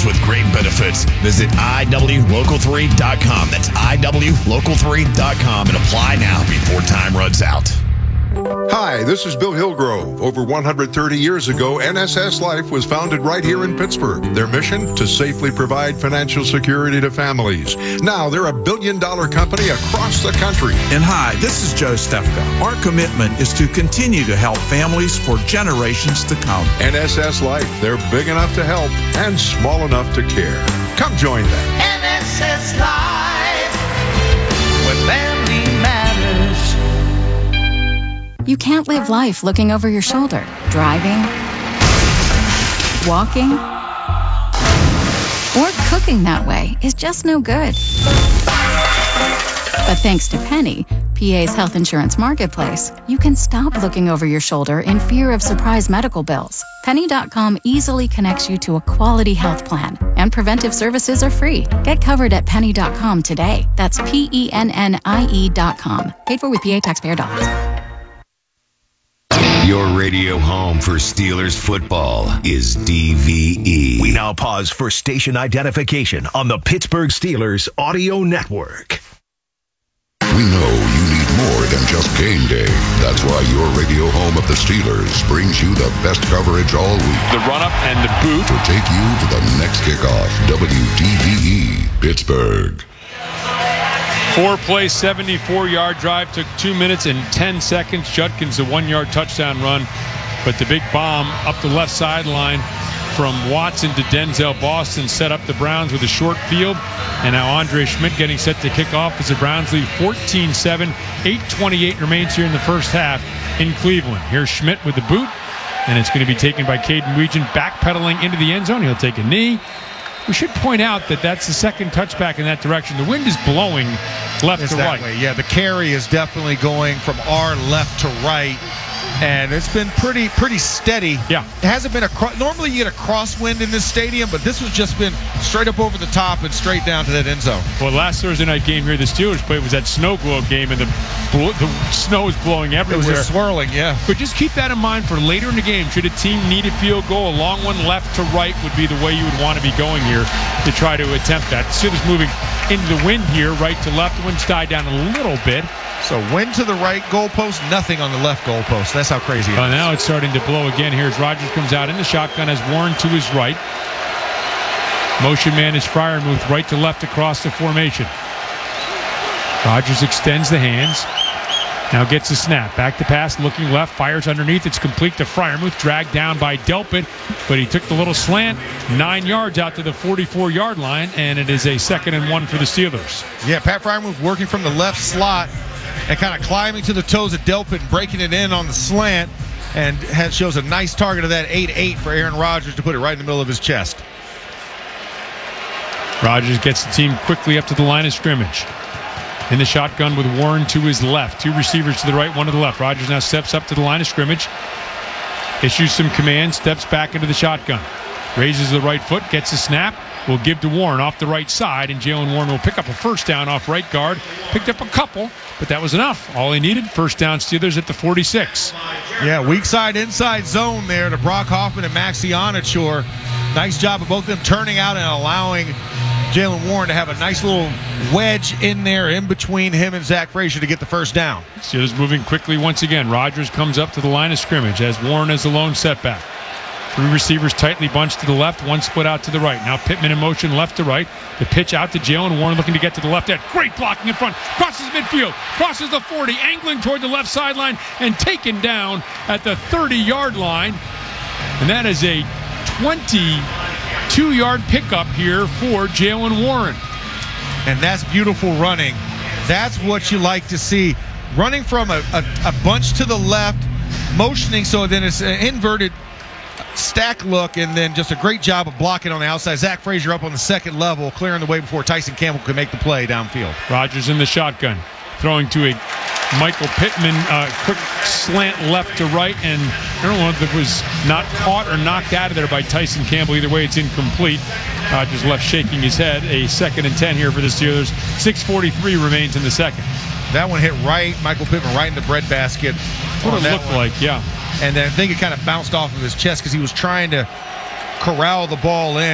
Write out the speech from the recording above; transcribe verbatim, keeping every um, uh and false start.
Steelers with great benefits. Visit I W local three dot com. That's I W local three dot com and apply now before time runs out. Hi, this is Bill Hillgrove. Over one hundred thirty years ago, N S S Life was founded right here in Pittsburgh. Their mission? To safely provide financial security to families. Now, they're a billion-dollar company across the country. And hi, this is Joe Stefka. Our commitment is to continue to help families for generations to come. N S S Life, they're big enough to help and small enough to care. Come join them. N S S Life, where family matters. You can't live life looking over your shoulder. Driving, walking, or cooking that way is just no good. But thanks to Penny, P A's health insurance marketplace, you can stop looking over your shoulder in fear of surprise medical bills. Penny dot com easily connects you to a quality health plan, and preventive services are free. Get covered at Penny dot com today. That's P E N N I E dot com. Paid for with P A taxpayer dollars. Your radio home for Steelers football is D V E. We now pause for station identification on the Pittsburgh Steelers Audio Network. We know you need more than just game day. That's why your radio home of the Steelers brings you the best coverage all week. The run-up and the boot. To take you to the next kickoff, W D V E, Pittsburgh. Four-play, seventy-four-yard drive. Took two minutes and ten seconds. Judkins, a one-yard touchdown run. But the big bomb up the left sideline from Watson to Denzel Boston set up the Browns with a short field. And now Andre Schmidt getting set to kick off as the Browns lead fourteen seven. eight twenty-eight remains here in the first half in Cleveland. Here's Schmidt with the boot. And it's going to be taken by Caden Weegan, backpedaling into the end zone. He'll take a knee. We should point out that that's the second touchback in that direction. The wind is blowing left it's to that right. Way. Yeah, the carry is definitely going from our left to right. And it's been pretty pretty steady. Yeah. It hasn't been a cro- normally you get a crosswind in this stadium, but this was just been straight up over the top and straight down to that end zone. Well, last Thursday night game here the Steelers played was that snow globe game, and the the snow is blowing everywhere. It was just swirling, yeah. But just keep that in mind for later in the game. Should a team need a field goal, a long one left to right would be the way you would want to be going here to try to attempt that. The Steelers moving into the wind here, right to left. The wind's died down a little bit. So wind to the right goalpost, nothing on the left goalpost. That's how crazy it uh, is. Now it's starting to blow again. Here's Rodgers comes out in the shotgun, has Warren to his right. Motion man is Freiermuth right to left across the formation. Rodgers extends the hands. Now gets the snap. Back to pass, looking left, fires underneath. It's complete to Freiermuth, dragged down by Delpit, but he took the little slant nine yards out to the forty-four-yard line, and it is a second and one for the Steelers. Yeah, Pat Freiermuth working from the left slot and kind of climbing to the toes of Delpit and breaking it in on the slant, and has, shows a nice target of that eight eight for Aaron Rodgers to put it right in the middle of his chest. Rodgers gets the team quickly up to the line of scrimmage. In the shotgun with Warren to his left. Two receivers to the right, one to the left. Rodgers now steps up to the line of scrimmage. Issues some commands, steps back into the shotgun. Raises the right foot, gets a snap. Will give to Warren off the right side, and Jaylen Warren will pick up a first down off right guard. Picked up a couple, but that was enough. All he needed, first down Steelers at the forty-six. Yeah, weak side, inside zone there to Brock Hoffman and Maxi Onachor. Nice job of both of them turning out and allowing Jaylen Warren to have a nice little wedge in there in between him and Zach Frazier to get the first down. Steelers moving quickly once again. Rodgers comes up to the line of scrimmage as Warren has the lone setback. Three receivers tightly bunched to the left, one split out to the right. Now Pittman in motion left to right. The pitch out to Jaylen Warren looking to get to the left edge. Great blocking in front. Crosses midfield. Crosses the forty. Angling toward the left sideline and taken down at the thirty-yard line. And that is a twenty-two-yard pickup here for Jaylen Warren. And that's beautiful running. That's what you like to see. Running from a, a, a bunch to the left, motioning so then it's an inverted stack look, and then just a great job of blocking on the outside. Zach Frazier up on the second level, clearing the way before Tyson Campbell could make the play downfield. Rodgers in the shotgun, throwing to a Michael Pittman, uh, quick slant left to right, and I don't know if it was not caught or knocked out of there by Tyson Campbell. Either way, it's incomplete. Rodgers left shaking his head. A second and ten here for the Steelers. six forty-three remains in the second. That one hit right, Michael Pittman, right in the breadbasket. What it looked one. like, yeah. And then I think it kind of bounced off of his chest because he was trying to corral the ball in.